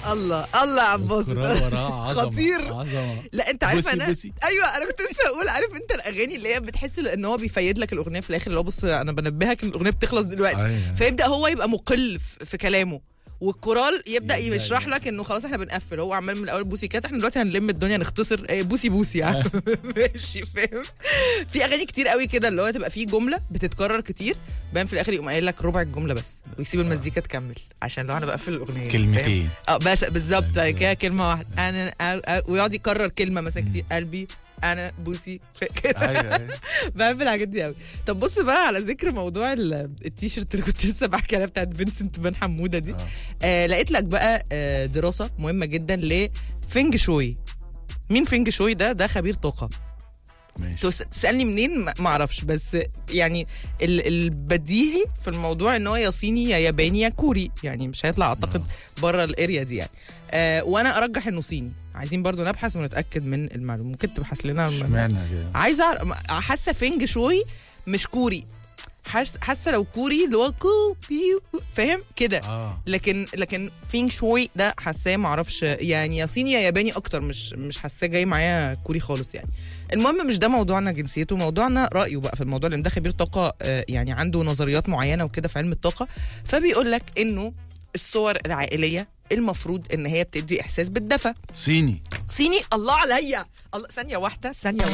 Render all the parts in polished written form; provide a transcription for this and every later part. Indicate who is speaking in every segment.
Speaker 1: الله الله يا عباس خطير.
Speaker 2: عظمة.
Speaker 1: لا انت عارف انا
Speaker 2: بوسي.
Speaker 1: ايوه انا كنت لسه اقول عارف انت الاغاني اللي هي بتحس ان هو بيفيد لك الاغنيه في الاخر اللي هو بص انا بنبهك ان الاغنيه بتخلص دلوقتي.
Speaker 2: أيوة.
Speaker 1: فيبدا هو يبقى مقل في كلامه والكورال يبدا يشرح
Speaker 2: يبدأ.
Speaker 1: لك انه خلاص احنا بنقفل. هو عمال من الاول بوسي كات احنا دلوقتي هنلم الدنيا نختصر بوسي بوسي يعني. ماشي فاهم. في اغاني كتير قوي كده اللي هو تبقى فيه جمله بتتكرر كتير باين في الاخر يقوم قايل لك ربع الجمله بس ويسيب المزيكا تكمل عشان لو انا بقفل الاغنيه
Speaker 2: كلمتين.
Speaker 1: بس بالظبط كده كلمه واحده انا ويقعد يكرر كلمه مثلا كتير قلبي انا بوسي كده.
Speaker 2: ايوه
Speaker 1: بحب الحاجات دي قوي. طب بص بقى على ذكر موضوع التيشيرت اللي كنت لسه بحكي عليها بتاعت فينسنت بن حموده دي. لقيت لك بقى دراسه مهمه جدا لفينج شوي. مين فينج شوي ده خبير طاقه.
Speaker 2: ماشي.
Speaker 1: تسالني منين ما اعرفش بس يعني البديهي في الموضوع ان هو يا صيني يا ياباني يا كوري يعني مش هيطلع اعتقد بره الاريا دي يعني. وانا ارجح انه صيني. عايزين برضو نبحث ونتاكد من المعلومه. ممكن تبحث لنا عايزه حاسه فينج شوي مش كوري. حاسه لو كوري اللي هو كو بيو فاهم كده. لكن فينج شوي ده حاساه ما اعرفش يعني يا صيني يا ياباني اكتر مش حاساه جاي معايا كوري خالص يعني. المهم مش ده موضوعنا جنسيته. موضوعنا رايه بقى في الموضوع لان ده خبير طاقه يعني عنده نظريات معينه وكده في علم الطاقه. فبيقول لك انه الصور العائليه المفروض ان هي بتدي احساس بالدفى.
Speaker 2: صيني
Speaker 1: الله عليا. الله ثانيه واحده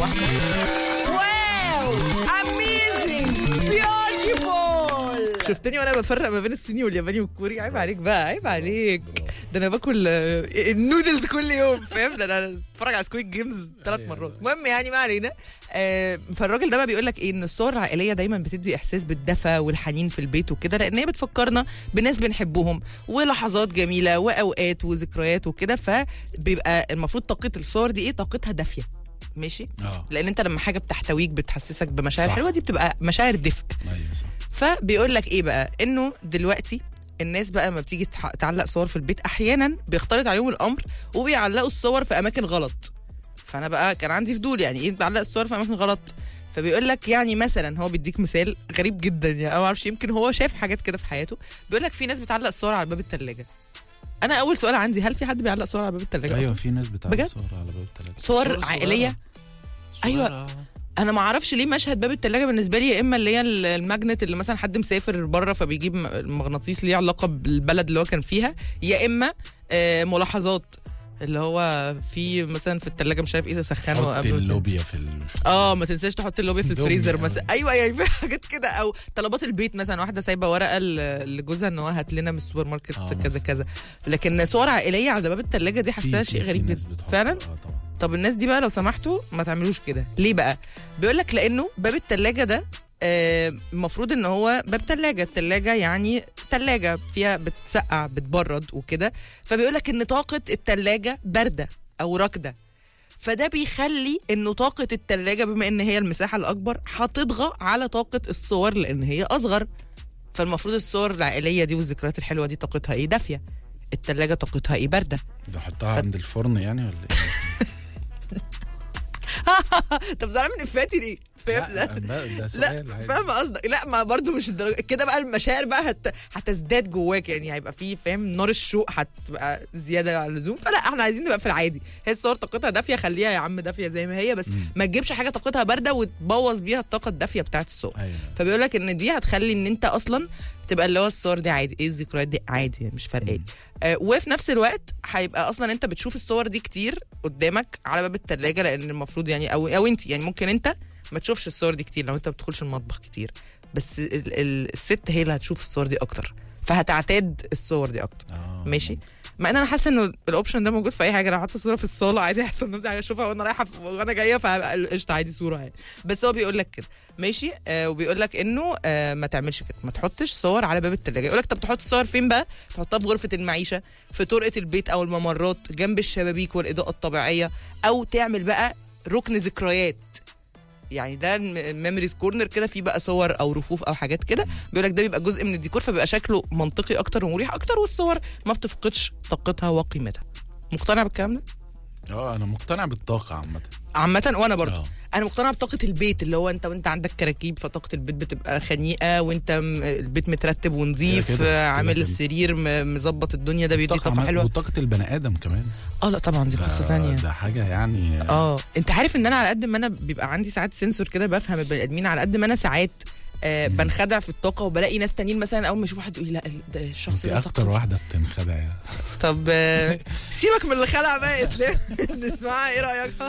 Speaker 1: واو اميزنج بيوتيفول. شفتني وانا بفرق ما بين الصيني والياباني والكوري. عيب عليك بقى عيب عليك. ده انا باكل النودلز كل يوم فاهم. ده انا بتفرج على سكويد جيمز 3 مرات. المهم يعني ما علينا. فالراجل ده بقى بيقول لك ايه ان الصور العائليه دايما بتدي احساس بالدفى والحنين في البيت وكده لان هي بتفكرنا بناس بنحبهم ولحظات جميله واوقات وذكريات وكده. فبيبقى المفروض طاقه الصور دي ايه طاقتها دافيه. ماشي. لان انت لما حاجه بتحتويك بتحسسك بمشاعر حلوه دي بتبقى مشاعر دفء.
Speaker 2: ايوه صح.
Speaker 1: فبيقول لك ايه بقى انه دلوقتي الناس بقى لما بتيجي تعلق صور في البيت احيانا بيختلط عليهم الامر وبيعلقوا الصور في اماكن غلط. فانا بقى كان عندي فضول يعني ايه بعلق الصور في اماكن غلط. فبيقول لك يعني مثلا هو بيديك مثال غريب جدا يعني ما اعرفش يمكن هو شايف حاجات كده في حياته. بيقول لك في ناس بتعلق الصور على باب الثلاجه. انا اول سؤال عندي هل في حد بيعلق صور على باب الثلاجه؟
Speaker 2: ايوه في ناس بتعلق صور على باب الثلاجه.
Speaker 1: صور عائليه. ايوه انا ما اعرفش ليه مشهد باب الثلاجه بالنسبه لي يا اما اللي هي الماجنت اللي مثلا حد مسافر بره فبيجيب المغناطيس ليه علاقه بالبلد اللي هو كان فيها يا اما ملاحظات اللي هو في مثلا في الثلاجه مش عارف ايه تسخنه
Speaker 2: قبل اللوبيا في
Speaker 1: ما تنساش تحط اللوبيا في الفريزر مثلا. ايوه يعني في حاجات كده او طلبات البيت مثلا واحده سايبه ورقه لجوزها ان هو هات لنا من السوبر ماركت كذا كذا. لكن صور عائليه على باب الثلاجه دي حاساها شيء غريب جدا فعلا. طب الناس دي بقى لو سمحتوا ما تعملوش كده. ليه بقى؟ بيقول لك لانه باب الثلاجه ده المفروض ان هو باب ثلاجه. الثلاجه يعني ثلاجه فيها بتسقع بتبرد وكده. فبيقول لك ان طاقه الثلاجه بارده او راكده. فده بيخلي انه طاقه الثلاجه بما ان هي المساحه الاكبر هتطغى على طاقه الصور لان هي اصغر. فالمفروض الصور العائليه دي والذكريات الحلوه دي طاقتها ايه دافيه. الثلاجه طاقتها ايه بارده.
Speaker 2: ده حطها عند الفرن يعني ولا ايه؟
Speaker 1: طب زعلان من افاتي ليه؟ فاهم
Speaker 2: ده سؤال.
Speaker 1: لا فاهم قصدك. لا ما برضو مش كده بقى. المشاعر بقى هتزداد جواك يعني هيبقى فيه فاهم نار الشوق هتبقى زياده عن اللزوم. فلا احنا عايزين نبقى في العادي. هي الصور طاقتها دافيه خليها يا عم دافيه زي ما هي بس ما تجيبش حاجه طاقتها بارده وتبوظ بيها الطاقه الدافيه بتاعت الصور. فبيقول لك ان دي هتخلي ان انت اصلا تبقى اللي هو الصور دي عادي ايه الذكريات دي عادي يعني مش فارقه. وفي نفس الوقت هيبقى اصلا انت بتشوف الصور دي كتير قدامك على باب الثلاجه لان المفروض يعني او انت يعني ممكن انت ما تشوفش الصور دي كتير لو انت ما بتدخلش المطبخ كتير. بس الست هي اللي هتشوف الصور دي اكتر فهتعتاد الصور دي اكتر. ماشي. مع ان انا حاسه انه الاوبشن ده موجود في اي حاجه. لو حاطه صوره في الصاله عادي احسن نفسي اشوفها وانا رايحه وانا جايه فقشطه عادي صوره يعني. بس هو بيقول لك كده ماشي. وبيقول لك انه ما تعملش كده. ما تحطش صور على باب الثلاجه. يقول لك طب تحط الصور فين بقى؟ تحطها في غرفه المعيشه في طرقه البيت او الممرات جنب الشبابيك والاضاءه الطبيعيه او تعمل بقى ركن ذكريات يعني ده الميموريز كورنر كده فيه بقى صور او رفوف او حاجات كده. بيقول لك ده بيبقى جزء من الديكور فبيبقى شكله منطقي اكتر ومريح اكتر والصور ما بتفقدش طاقتها وقيمتها. مقتنع بالكلام ده؟
Speaker 2: انا مقتنع بالطاقه
Speaker 1: عامه وانا برضه
Speaker 2: اه
Speaker 1: انا مقتنعه بطاقه البيت، اللي هو انت وانت عندك كراكيب فطاقه البيت بتبقى خنيقه، وانت البيت مترتب ونظيف،
Speaker 2: كده
Speaker 1: عامل
Speaker 2: كده.
Speaker 1: السرير مظبط الدنيا، ده بيدي طاقه
Speaker 2: عامة،
Speaker 1: حلوه.
Speaker 2: وطاقه البني ادم كمان.
Speaker 1: لا طبعا دي قصه ثانيه.
Speaker 2: ده حاجه يعني.
Speaker 1: انت عارف ان انا على قد ما انا بيبقى عندي ساعات سنسور كده بفهم البني ادمين، على قد ما انا ساعات بنخدع في الطاقه، وبلاقي ناس تانيين مثلا اول ما اشوف واحد يقول لي لا ده الشخص
Speaker 2: انت
Speaker 1: ده
Speaker 2: اكتر
Speaker 1: طاقته
Speaker 2: واحده بتنخدع.
Speaker 1: طب سيبك من الخلع بقى يا اسلام. نسمعها، ايه رايك؟